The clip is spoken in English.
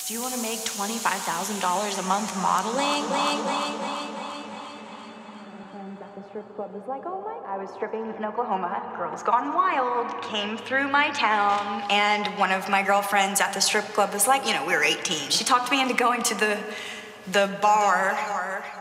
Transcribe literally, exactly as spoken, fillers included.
Do you want to make twenty-five thousand dollars a month modeling? At the strip club was like, oh my, I was stripping in Oklahoma. Girls Gone Wild came through my town, and one of my girlfriends at the strip club was like, you know, we were eighteen. She talked me into going to the the bar.